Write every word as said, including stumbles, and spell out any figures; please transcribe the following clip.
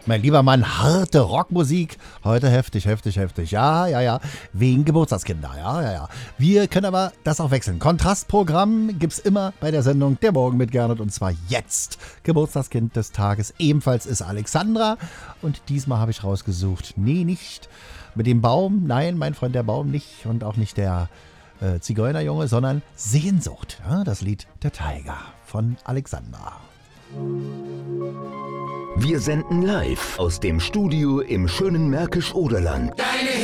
Mein lieber Mann, harte Rockmusik. Heute heftig, heftig, heftig. Ja, ja, ja. Wegen Geburtstagskinder. Ja, ja, ja. Wir können aber das auch wechseln. Kontrastprogramm gibt's immer bei der Sendung Der Morgen mit Gernot. Und zwar jetzt. Geburtstagskind des Tages ebenfalls ist Alexandra. Und diesmal habe ich rausgesucht. Nee, nicht mit dem Baum. Nein, mein Freund, der Baum nicht. Und auch nicht der äh, Zigeunerjunge, sondern Sehnsucht. Ja, das Lied Der Tiger von Alexandra. Wir senden live aus dem Studio im schönen Märkisch-Oderland. Deine